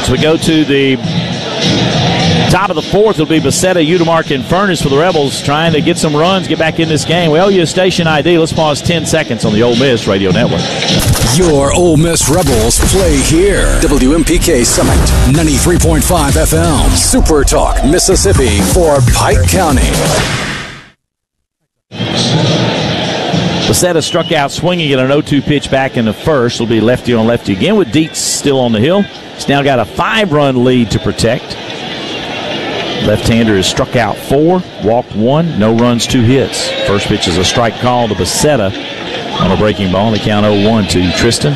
So we go to the top of the fourth. It'll be Becerra, Udemark, and Furnace for the Rebels trying to get some runs, get back in this game. We owe you a station ID. Let's pause 10 seconds on the Ole Miss Radio Network. Your Ole Miss Rebels play here. WMPK Summit, 93.5 FM. Super Talk, Mississippi for Pike County. Becerra struck out swinging at an 0-2 pitch back in the first. It'll be lefty on lefty again with Dietz still on the hill. He's now got a 5-run lead to protect. Left-hander has struck out 4, walked 1, no runs, 2 hits. First pitch is a strike call to Becerra on a breaking ball. The count 0-1 to Tristan.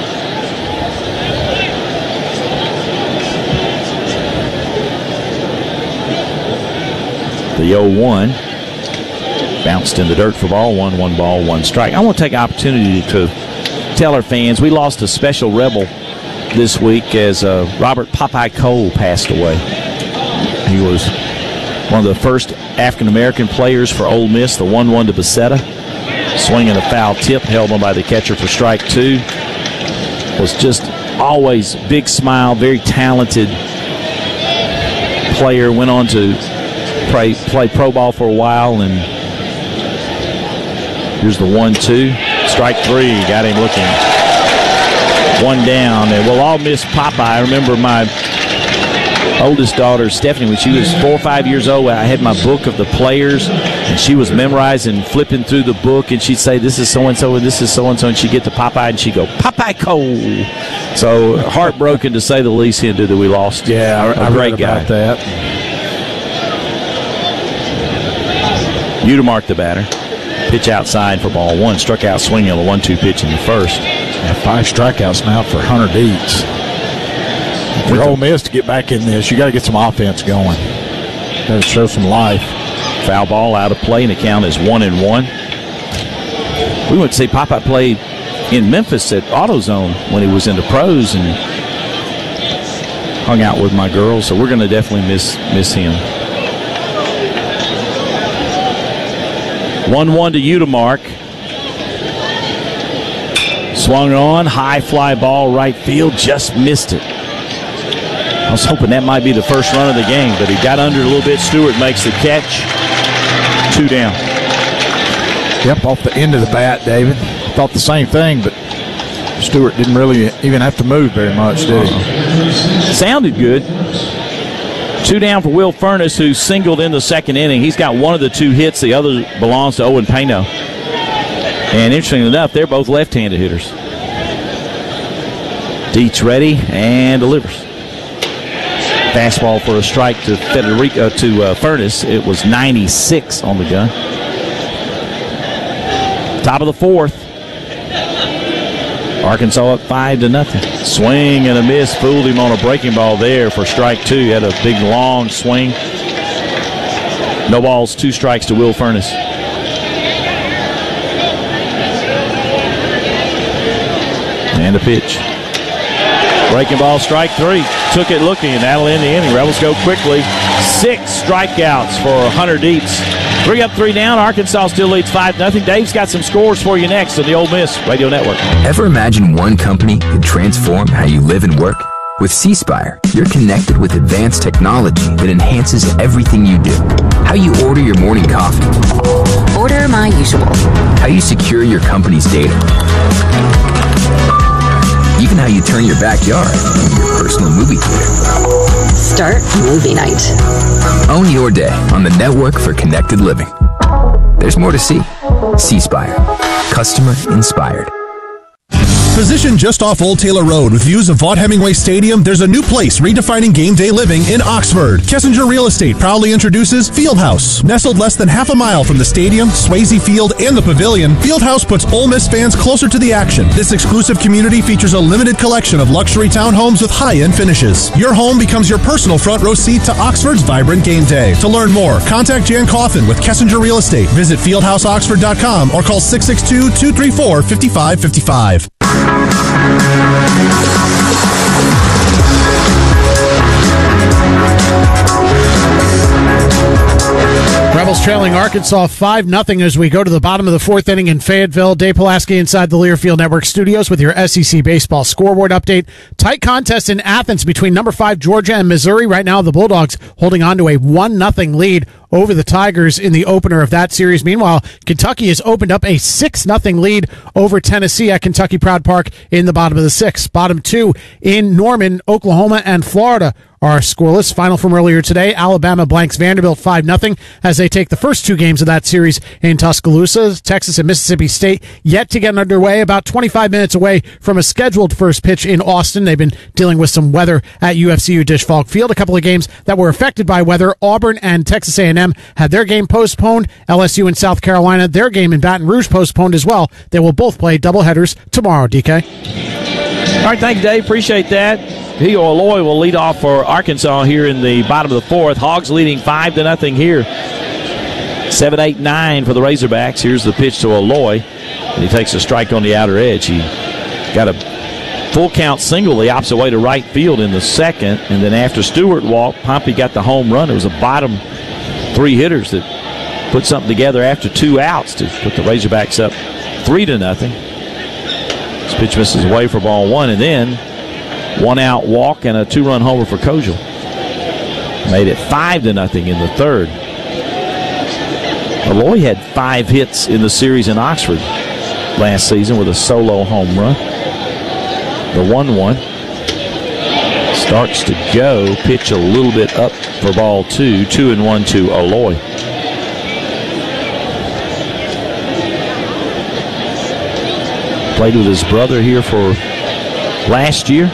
The 0-1 bounced in the dirt for ball 1, 1 ball, 1 strike. I want to take an opportunity to tell our fans we lost a special Rebel this week as Robert Popeye Cole passed away. He was one of the first African-American players for Ole Miss, the 1-1 to Becerra. Swinging a foul tip, held on by the catcher for strike 2. Was just always big smile, very talented player. Went on to play pro ball for a while, and here's the 1-2. Strike 3, got him looking. 1 down, and we'll all miss Popeye. I remember my oldest daughter, Stephanie, when she was 4 or 5 years old, I had my book of the players, and she was memorizing, flipping through the book, and she'd say, this is so-and-so, and this is so-and-so, and she'd get to Popeye, and she'd go, Popeye Cole. So heartbroken, to say the least, Hindu, that we lost a great guy. About that. Udemark, the batter. Pitch outside for ball 1. Struck out swinging on a 1-2 pitch in the first. Yeah, 5 strikeouts now for Hunter Dietz. For Ole Miss to get back in this, you got to get some offense going. Got to show some life. Foul ball out of play, and the count is 1-1. We went to see Popeye play in Memphis at AutoZone when he was in the pros and hung out with my girls, so we're going to definitely miss him. 1-1 to Udemark. Swung on, high fly ball, right field, just missed it. I was hoping that might be the first run of the game, but he got under a little bit. Stewart makes the catch. 2 down. Yep, off the end of the bat, David. Thought the same thing, but Stewart didn't really even have to move very much, did he? Sounded good. 2 down for Will Furnace, who singled in the second inning. He's got one of the 2 hits. The other belongs to Owen Pano. And interestingly enough, they're both left-handed hitters. Dietz ready and delivers. Fastball for a strike to Furnace. It was 96 on the gun. Top of the fourth. Arkansas up 5-0. Swing and a miss. Fooled him on a breaking ball there for strike 2. He had a big, long swing. No balls, 2 strikes to Will Furnace. And a pitch. Breaking ball, strike 3. Took it looking, and that'll end the inning. Rebels go quickly. 6 strikeouts for Hunter Dietz. 3 up, 3 down. Arkansas still leads 5-0. Dave's got some scores for you next on the Ole Miss Radio Network. Ever imagine one company could transform how you live and work? With C-Spire, you're connected with advanced technology that enhances everything you do. How you order your morning coffee. Order my usual. How you secure your company's data. Even how you turn your backyard into your personal movie theater. Start movie night. Own your day on the Network for Connected Living. There's more to see. C-Spire. Customer inspired. Positioned just off Old Taylor Road with views of Vaught Hemingway Stadium, there's a new place redefining game day living in Oxford. Kessinger Real Estate proudly introduces Fieldhouse. Nestled less than half a mile from the stadium, Swayze Field, and the Pavilion, Fieldhouse puts Ole Miss fans closer to the action. This exclusive community features a limited collection of luxury townhomes with high-end finishes. Your home becomes your personal front row seat to Oxford's vibrant game day. To learn more, contact Jan Coffin with Kessinger Real Estate. Visit fieldhouseoxford.com or call 662-234-5555. Rebels trailing Arkansas 5-0 as we go to the bottom of the fourth inning in Fayetteville. Dave Pulaski inside the Learfield Network studios with your SEC baseball scoreboard update. Tight contest in Athens between number 5 Georgia and Missouri. Right now, the Bulldogs holding on to a 1-0 lead over the Tigers in the opener of that series. Meanwhile, Kentucky has opened up a 6-0 lead over Tennessee at Kentucky Proud Park in the bottom of the sixth. Bottom two in Norman, Oklahoma, and Florida are scoreless. Final from earlier today, Alabama blanks Vanderbilt 5-0 as they take the first two games of that series in Tuscaloosa. Texas and Mississippi State yet to get underway, about 25 minutes away from a scheduled first pitch in Austin. They've been dealing with some weather at UFCU Disch-Falk Field. A couple of games that were affected by weather. Auburn and Texas A&M had their game postponed. LSU and South Carolina, their game in Baton Rouge postponed as well. They will both play doubleheaders tomorrow, DK. All right, thank you, Dave. Appreciate that. Hio Aloy will lead off for Arkansas here in the bottom of the fourth. Hogs leading 5-0 here. 7-8-9 for the Razorbacks. Here's the pitch to Aloy. And he takes a strike on the outer edge. He got a full count single the opposite way to right field in the second. And then after Stewart walked, Pompey got the home run. It was a bottom three hitters that put something together after 2 outs to put the Razorbacks up 3-0. This pitch misses away for ball one. And then 1-out walk and a 2-run homer for Kogel. Made it 5-0 in the third. Aloy had 5 hits in the series in Oxford last season with a solo home run. The 1-1 starts to go. Pitch a little bit up for ball two. 2-1 to Aloy. Played with his brother here for last year.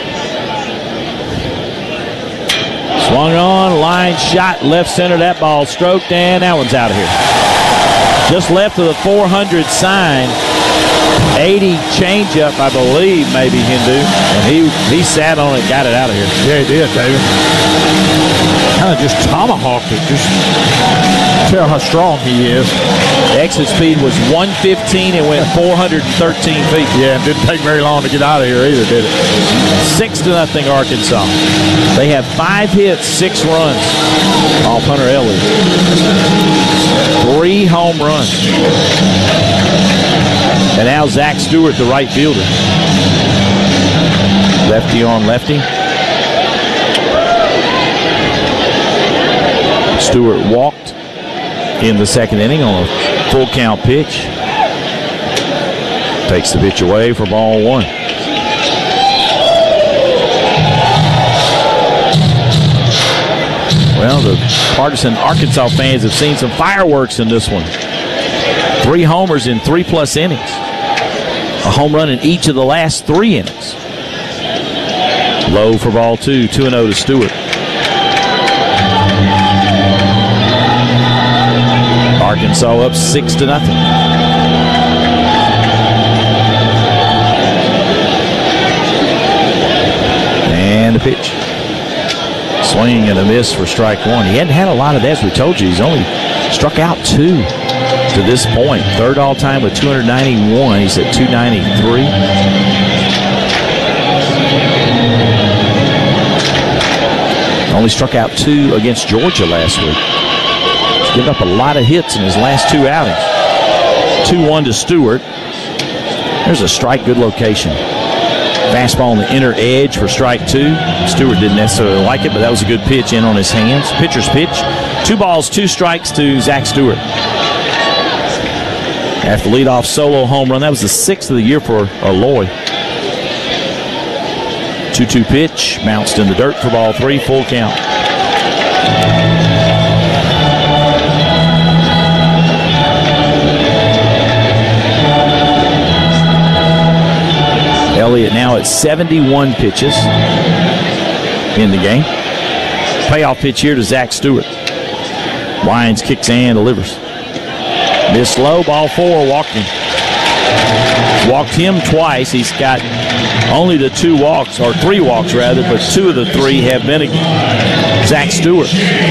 Swung on, line shot, left center. That ball stroked, and that one's out of here. Just left of the 400 sign. 80 changeup, I believe, maybe Hindu. And he sat on it and got it out of here. Yeah, he did, David. Kind of just tomahawked it. Just tell how strong he is. The exit speed was 115 and went 413 feet. Yeah, and didn't take very long to get out of here either, did it? 6-0 Arkansas. They have 5 hits, 6 runs off Hunter Elliott. 3 home runs. And now Zach Stewart, the right fielder. Lefty on lefty. Stewart walked in the second inning on a full count pitch. Takes the pitch away for ball one. Well, the partisan Arkansas fans have seen some fireworks in this one. 3 homers in 3+ innings. A home run in each of the last 3 innings. Low for ball two. 2-0 to Stewart. Arkansas up 6-0. And the pitch. Swing and a miss for strike one. He hadn't had a lot of that, as we told you. He's only struck out 2 to this point. Third all-time with 291. He's at 293. Only struck out 2 against Georgia last week. He's given up a lot of hits in his last 2 outings. 2-1 to Stewart. There's a strike, good location. Fastball on the inner edge for strike 2. Stewart didn't necessarily like it, but that was a good pitch in on his hands. Pitcher's pitch. 2 balls, 2 strikes to Zach Stewart. After leadoff solo home run, that was the 6th of the year for Aloy. 2-2 pitch, bounced in the dirt for ball 3, full count. Elliott now at 71 pitches in the game. Payoff pitch here to Zach Stewart. Wines kicks and delivers. Missed low, ball 4, walked him. Walked him twice. He's got only the 2 walks, or 3 walks rather, but 2 of the 3 have been Zach Stewart.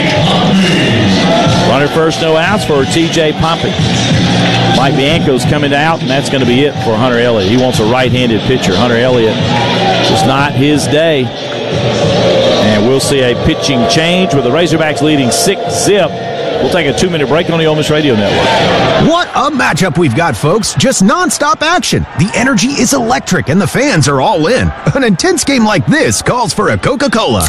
Runner first, no outs for TJ Pompey. Mike Bianco's coming out, and that's going to be it for Hunter Elliott. He wants a right-handed pitcher. Hunter Elliott, just not his day. And we'll see a pitching change with the Razorbacks leading 6-0 We'll take a 2-minute break on the Ole Miss Radio Network. What a matchup we've got, folks. Just nonstop action. The energy is electric, and the fans are all in. An intense game like this calls for a Coca-Cola.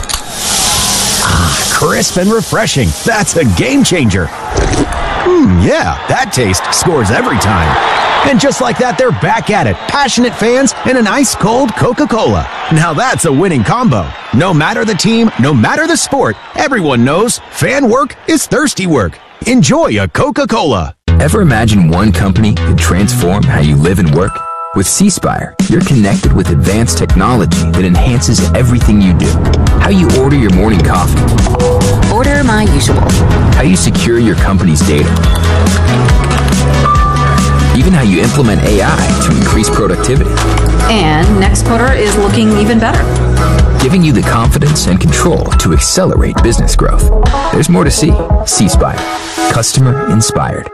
Crisp and refreshing. That's a game changer. Yeah, that taste scores every time. And just like that, they're back at it. Passionate fans and an ice-cold Coca-Cola. Now that's a winning combo. No matter the team, no matter the sport, everyone knows fan work is thirsty work. Enjoy a Coca-Cola. Ever imagine one company could transform how you live and work? With C Spire, you're connected with advanced technology that enhances everything you do. How you order your morning coffee. Order my usual. How you secure your company's data. Even how you implement AI to increase productivity. And next quarter is looking even better. Giving you the confidence and control to accelerate business growth. There's more to see. C Spire. Customer inspired.